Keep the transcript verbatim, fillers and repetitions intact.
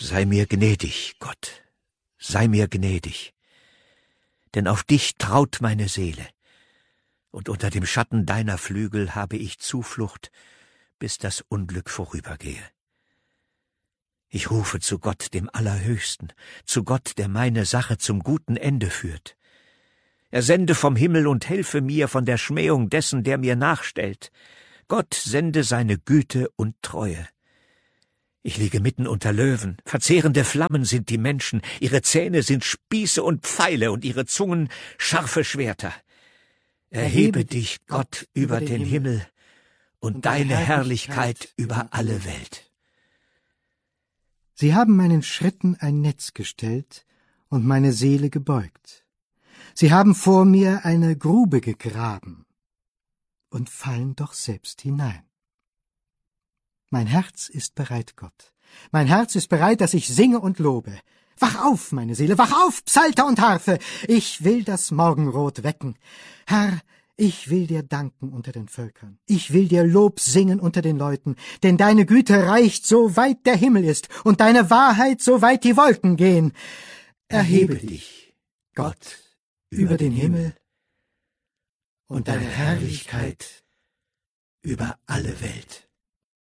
Sei mir gnädig, Gott, sei mir gnädig, denn auf dich traut meine Seele, und unter dem Schatten deiner Flügel habe ich Zuflucht, bis das Unglück vorübergehe. Ich rufe zu Gott, dem Allerhöchsten, zu Gott, der meine Sache zum guten Ende führt. Er sende vom Himmel und helfe mir von der Schmähung dessen, der mir nachstellt. Gott sende seine Güte und Treue. Ich liege mitten unter Löwen, verzehrende Flammen sind die Menschen, ihre Zähne sind Spieße und Pfeile und ihre Zungen scharfe Schwerter. Erhebe dich, Gott, über den Himmel und deine Herrlichkeit über alle Welt. Sie haben meinen Schritten ein Netz gestellt und meine Seele gebeugt. Sie haben vor mir eine Grube gegraben und fallen doch selbst hinein. Mein Herz ist bereit, Gott. Mein Herz ist bereit, dass ich singe und lobe. Wach auf, meine Seele, wach auf, Psalter und Harfe! Ich will das Morgenrot wecken. Herr, ich will dir danken unter den Völkern. Ich will dir Lob singen unter den Leuten, denn deine Güte reicht, so weit der Himmel ist, und deine Wahrheit, so weit die Wolken gehen. Erhebe dich, Gott, über den Himmel und deine Herrlichkeit über alle Welt.